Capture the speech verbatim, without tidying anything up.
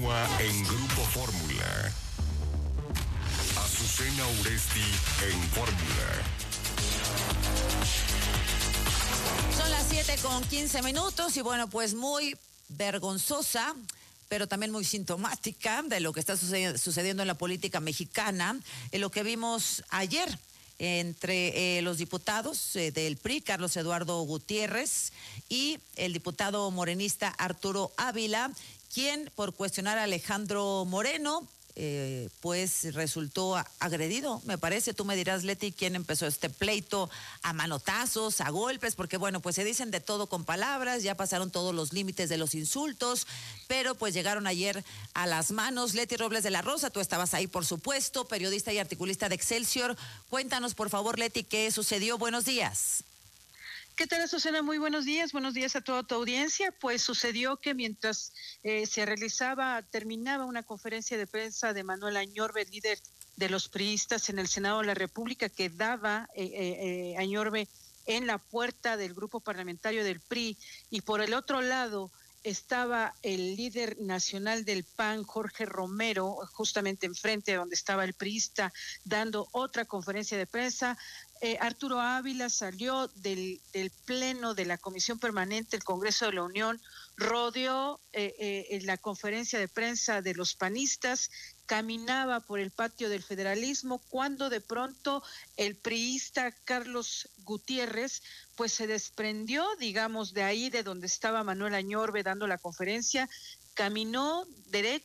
continúa en Grupo Fórmula. Azucena Uresti en Fórmula. Son las siete con quince minutos y bueno, pues muy vergonzosa, pero también muy sintomática de lo que está sucediendo en la política mexicana, en lo que vimos ayer entre eh, los diputados eh, del P R I, Carlos Eduardo Gutiérrez, y el diputado morenista Arturo Ávila, quien por cuestionar a Alejandro Moreno, eh, pues resultó agredido, me parece. Tú me dirás, Leti, quién empezó este pleito, a manotazos, a golpes, porque bueno, pues se dicen de todo con palabras, ya pasaron todos los límites de los insultos, pero pues llegaron ayer a las manos. Leti Robles de la Rosa, tú estabas ahí, por supuesto, periodista y articulista de Excelsior. Cuéntanos, por favor, Leti, ¿qué sucedió? Buenos días. ¿Qué tal, Azucena? Muy buenos días, buenos días a toda tu audiencia. Pues sucedió que mientras eh, se realizaba, terminaba una conferencia de prensa de Manuel Añorbe, líder de los priistas en el Senado de la República, que daba eh, eh, Añorbe en la puerta del grupo parlamentario del P R I, y por el otro lado estaba el líder nacional del P A N, Jorge Romero, justamente enfrente de donde estaba el priista, dando otra conferencia de prensa. Eh, Arturo Ávila salió del, del pleno de la Comisión Permanente del Congreso de la Unión, rodeó eh, eh, la conferencia de prensa de los panistas, caminaba por el patio del federalismo, cuando de pronto el priista Carlos Gutiérrez pues se desprendió, digamos, de ahí de donde estaba Manuel Añorbe dando la conferencia, caminó derecho